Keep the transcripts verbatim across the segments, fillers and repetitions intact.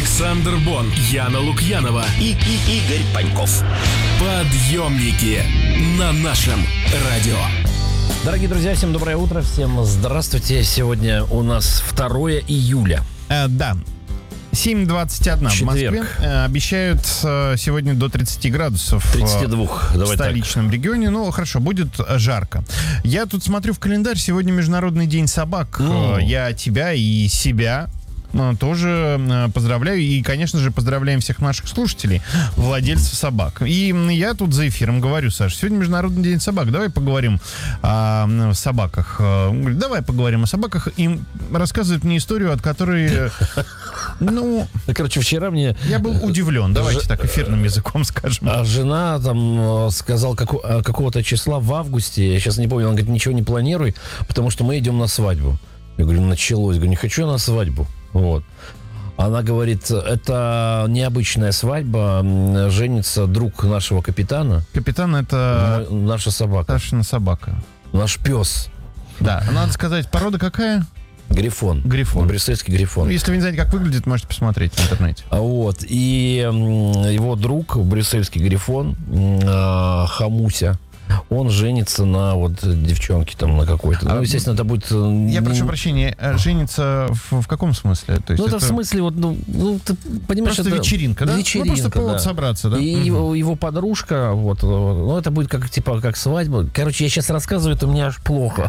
Александр Бон, Яна Лукьянова и, и Игорь Паньков. Подъемники на нашем радио. Дорогие друзья, всем доброе утро, всем здравствуйте. Сегодня у нас второе июля. Э, да. семь двадцать один в Москве. Э, обещают э, сегодня до тридцати градусов тридцать два, в давай столичном так. регионе. Ну, хорошо, будет жарко. Я тут смотрю в календарь. Сегодня Международный день собак. Mm. Я тебя и себя тоже поздравляю. И, конечно же, поздравляем всех наших слушателей, владельцев собак. И я тут за эфиром говорю: Саш, сегодня Международный день собак. Давай поговорим о собаках. Давай поговорим о собаках. И рассказывает мне историю, от которой... Ну, короче, вчера мне... Я был удивлен. Давайте Ж... так эфирным языком скажем. А жена там сказала како... какого-то числа в августе. Я сейчас не помню. Она говорит: ничего не планируй, потому что мы идем на свадьбу. Я говорю: началось. Я говорю: не хочу я на свадьбу. Вот. Она говорит: это необычная свадьба. Женится друг нашего капитана. Капитан — это... М- наша собака. Наша собака. Наш пес. Да. Надо сказать, порода какая? Грифон. Грифон. Брюссельский грифон. Если вы не знаете, как выглядит, можете посмотреть в интернете. Вот. И его друг, брюссельский грифон, Хамуся, он женится на вот девчонке там, на какой-то. Ну, естественно, это будет... Я прошу прощения, женится в, в каком смысле? То есть ну, это, это в смысле, вот, ну, ну ты понимаешь, просто это... вечеринка, да? Вечеринка, ну, просто повод да. собраться, да? И угу. его, его подружка, вот, ну, это будет как, типа, как свадьба. Короче, я сейчас рассказываю, это у меня аж плохо.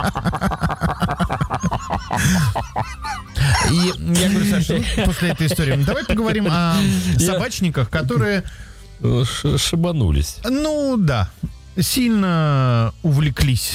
И я говорю: Саша, после этой истории давай поговорим о собачниках, которые... Шибанулись. Ну, да. Сильно увлеклись.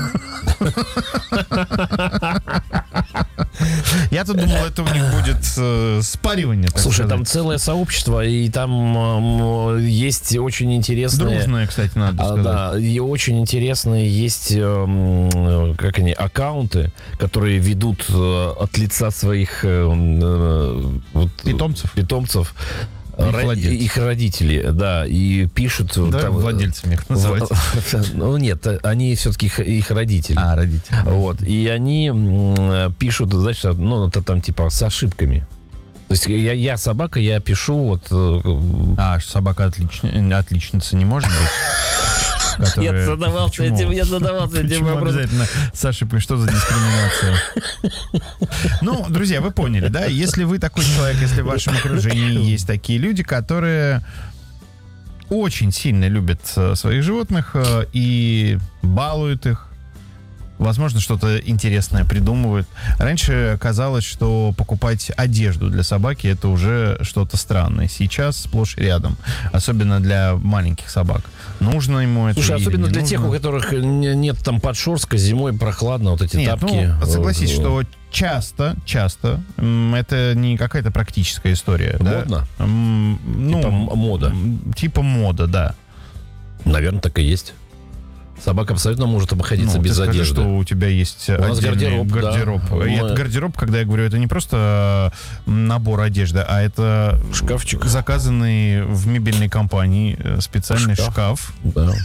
Я-то думал, это у них будет э, спаривание. Слушай, сказать. Там целое сообщество, и там э, есть очень интересные... Дружное, кстати, надо а, сказать. Да, и очень интересные есть э, как они, аккаунты, которые ведут э, от лица своих э, э, вот, питомцев. питомцев. Их, Ро- их родители, да, и пишут... Давай там, владельцами их называть. Ну, нет, они все-таки их, их родители. А, родители. Вот, и они м, пишут, знаешь, ну, это там типа с ошибками. То есть я, я собака, я пишу вот... А, собака отлично, отличница не может быть? Которые... Я задавался Почему? этим, я задавался этим Почему вопросом. обязательно, Саша, что за дискриминация? Ну, друзья, вы поняли, да? Если вы такой человек, если в вашем окружении есть такие люди, которые очень сильно любят своих животных и балуют их, возможно, что-то интересное придумывают. Раньше казалось, что покупать одежду для собаки — это уже что-то странное. Сейчас сплошь и рядом. Особенно для маленьких собак. Нужно ему это. Слушай, особенно для нужно? тех, у которых нет там подшерстка, зимой прохладно, вот эти Нет, тапки. Ну, согласись, что часто, часто м, это не какая-то практическая история. Модно? Да? М, ну, типа мода. Типа мода, да. Наверное, так и есть. Собака абсолютно может обходиться ну, без ты скажи, одежды. что у тебя есть у нас отдельный гардероб. гардероб. Да. И это гардероб, когда я говорю, это не просто набор одежды, а это шкафчик, заказанный в мебельной компании специальный шкаф. шкаф. Да.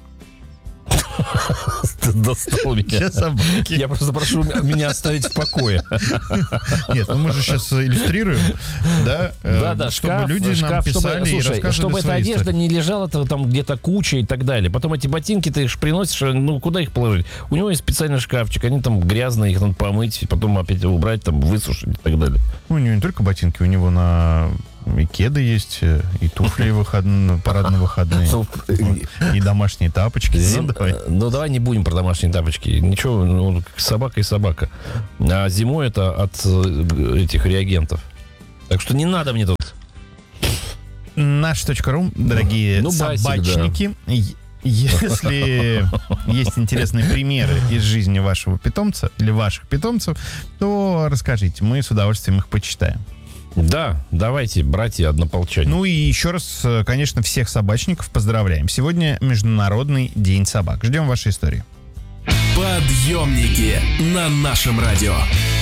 Ты достал меня. Для собаки. Я просто прошу меня оставить в покое. Нет, ну мы же сейчас иллюстрируем, да? Да, да, чтобы шкаф, люди шкаф, нам писали чтобы, и слушай, рассказывали чтобы эта свои одежда истории. не лежала там где-то кучей и так далее. Потом эти ботинки ты их приносишь, ну куда их положить? У него есть специальный шкафчик, они там грязные, их надо помыть, потом опять убрать, там высушить и так далее. Ну, у него не только ботинки, у него на... И кеды есть, и туфли выходные, парадные выходные, и домашние тапочки. Зим... Ну, давай. ну, давай не будем про домашние тапочки. Ничего, ну, собака и собака. А зимой это от этих реагентов. Так что не надо мне тут. наш точка ру, дорогие ну, собачники. Басик, да. Если есть интересные примеры из жизни вашего питомца или ваших питомцев, то расскажите, мы с удовольствием их почитаем. Да, давайте, братья-однополчане. Ну и еще раз, конечно, всех собачников поздравляем. Сегодня Международный день собак. Ждем вашей истории. Подъемники на нашем радио.